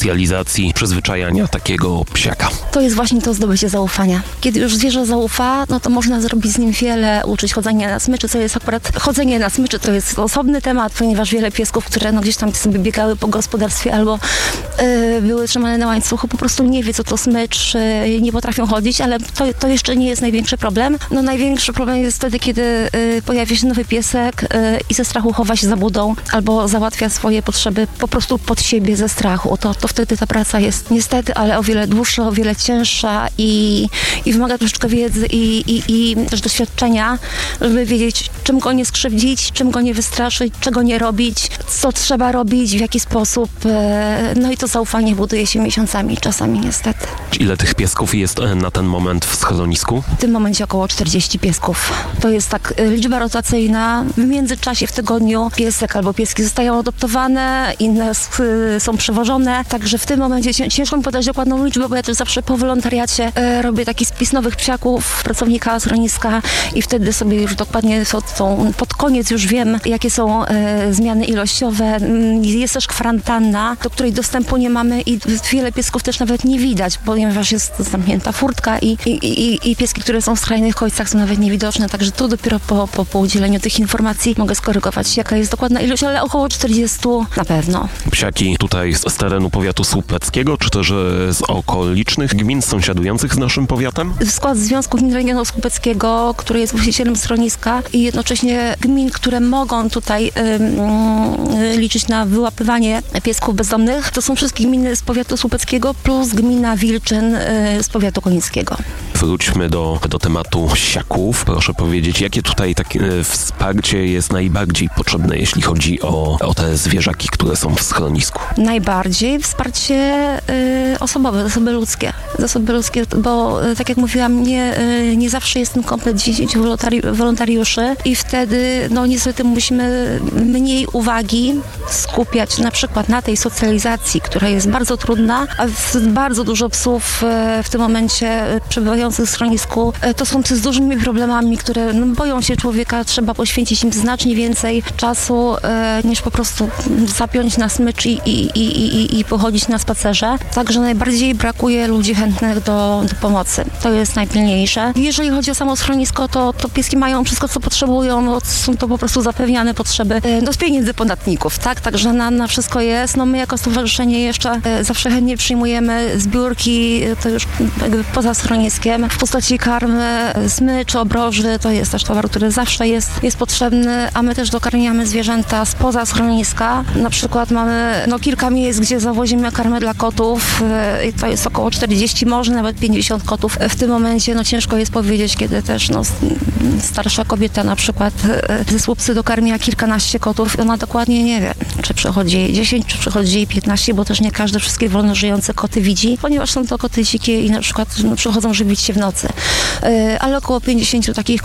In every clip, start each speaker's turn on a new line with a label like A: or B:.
A: socjalizacji, przyzwyczajania takiego psiaka?
B: To jest właśnie to zdobycie zaufania. Kiedy już zwierzę zaufa, no to można zrobić z nim wiele, uczyć chodzenia na smyczy, co jest akurat chodzenie na smyczy, to jest osobny temat, ponieważ wiele piesków, które gdzieś tam sobie biegały po gospodarstwie albo były trzymane na łańcuchu, po prostu nie wie, co to smycz, nie potrafią chodzić, ale to jeszcze nie jest największy problem. No największy problem jest wtedy, kiedy pojawia się nowy piesek i ze strachu chowa się za budą albo załatwia swoje potrzeby po prostu pod siebie ze strachu. To wtedy ta praca jest niestety, ale o wiele dłuższa, o wiele cięższa i wymaga troszeczkę wiedzy i też doświadczenia, żeby wiedzieć, czym go nie skrzywdzić, czym go nie wystraszyć, czego nie robić, co trzeba robić, w jaki sposób. No i to zaufanie buduje się miesiącami, czasami niestety.
A: Ile tych piesków jest na ten moment w schronisku?
B: W tym momencie około 40 piesków. To jest tak liczba rotacyjna. W międzyczasie w tygodniu piesek albo pieski zostają adoptowane, inne są przewożone. Także w tym momencie ciężko mi podać dokładną liczbę, bo ja też zawsze po wolontariacie robię taki spis nowych psiaków, pracownika schroniska i wtedy sobie już dokładnie pod koniec już wiem, jakie są zmiany ilościowe. Jest też kwarantanna, do której dostępu nie mamy i wiele piesków też nawet nie widać, ponieważ jest zamknięta furtka i pieski, które są w skrajnych końcach, są nawet niewidoczne, także tu dopiero po udzieleniu tych informacji mogę skorygować, jaka jest dokładna ilość, ale około 40 na pewno.
A: Psiaki tutaj z terenu powiatu słupeckiego, czy też z okolicznych gmin sąsiadujących z naszym powiatem?
B: W skład Związku Gmin Regionu Słupeckiego, który jest właścicielem schroniska i jednocześnie gmin, które mogą tutaj liczyć na wyłapywanie piesków bezdomnych, to są wszystkie gminy z powiatu słupeckiego plus gmina Wilczyn z powiatu konińskiego.
A: Wróćmy do tematu siaków. Proszę powiedzieć, jakie tutaj takie wsparcie jest najbardziej potrzebne, jeśli chodzi o te zwierzaki, które są w schronisku?
B: Najbardziej wsparcie osobowe, zasoby ludzkie, bo tak jak mówiłam, nie zawsze jest ten komplet 10 wolontariuszy i wtedy niestety musimy mniej uwagi skupiać na przykład na tej socjalizacji, która jest bardzo trudna, a bardzo dużo psów w tym momencie przebywających w schronisku to są psy z dużymi problemami, które boją się człowieka, trzeba poświęcić im znacznie więcej czasu niż po prostu zapiąć na smycz i pochodzić na spacerze. Także najbardziej brakuje ludzi chętnych do pomocy. To jest najpilniejsze. Jeżeli chodzi o samo schronisko, to pieski mają wszystko, co potrzebują, są to po prostu zapewniane potrzeby z pieniędzy podatników, tak? Także na wszystko jest. My jako stowarzyszenie jeszcze zawsze chętnie przyjmujemy zbiórki, to już jakby poza schroniskiem, w postaci karmy, smyczy, obroży, to jest też towar, który zawsze jest potrzebny, a my też dokarmiamy zwierzęta spoza schroniska. Na przykład mamy kilka miejsc, gdzie zawozimy karmę dla kotów i to jest około 40, może nawet 50 kotów. W tym momencie ciężko jest powiedzieć, kiedy też starsza kobieta na przykład ze Słupcy dokarmia kilkanaście kotów i ona dokładnie nie wie, czy przychodzi jej 10, czy przychodzi jej 15, bo też nie każde wszystkie wolno żyjące koty widzi, ponieważ są to koty dzikie i na przykład przychodzą żywić się w nocy. Ale około 50 takich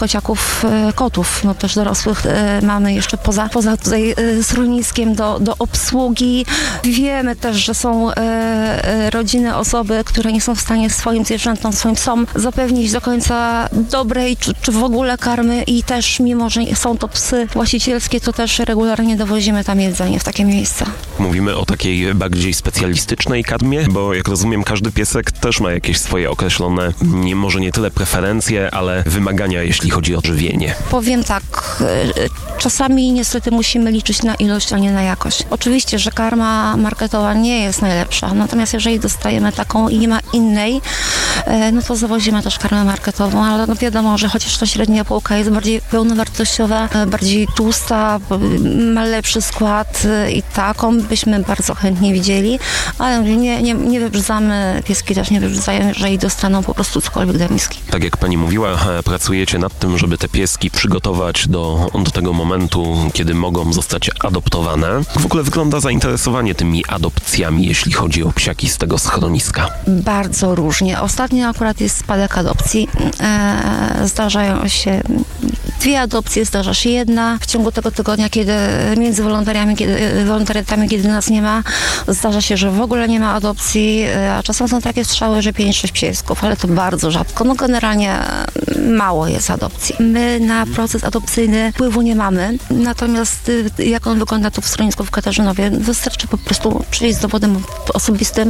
B: kotów, też dorosłych mamy jeszcze poza tutaj schroniskiem do obsługi. Wiemy też, że są rodziny, osoby, które nie są w stanie swoim zwierzętom, swoim psom zapewnić do końca dobrej czy w ogóle karmy i też mimo, że są to psy właścicielskie, to też regularnie dowozimy tam jedzenie w takie miejsca.
A: Mówimy o takiej bardziej specjalistycznej karmie, bo jak rozumiem, każdy piesek też ma jakieś swoje określone, może nie tyle preferencje, ale wymagania, jeśli chodzi o żywienie.
B: Powiem tak, czasami niestety musimy liczyć na ilość, a nie na jakość. Oczywiście, że karma marketowa nie jest najlepsza, natomiast jeżeli dostajemy taką i nie ma innej, to zawozimy też karmę marketową, ale wiadomo, że chociaż ta średnia półka jest bardziej pełnowartościowa, bardziej tłusta, ma lepszy skład i taką byśmy bardzo chętnie widzieli, ale nie wybrzydzamy, pieski też nie wybrzydzają, jeżeli dostaną po prostu cokolwiek do miski.
A: Tak jak pani mówiła, pracujecie nad tym, żeby te pieski przygotować do tego momentu, kiedy mogą zostać adoptowane. W ogóle wygląda zainteresowanie tymi adopcjami, jeśli chodzi o psiaki z tego schroniska?
B: Bardzo różnie. Ostatnio akurat jest spadek adopcji. Zdarzają się 2 adopcje, zdarza się 1. W ciągu tego tygodnia, kiedy między wolontariatami, kiedy nas nie ma, zdarza się, że w ogóle nie ma adopcji, a czasem są takie strzały, że 5-6 piesków, ale to bardzo rzadko. Generalnie mało jest adopcji. My na proces adopcyjny wpływu nie mamy, natomiast jak on wygląda tu w schronisku w Katarzynowie, wystarczy po prostu przyjść z dowodem osobistym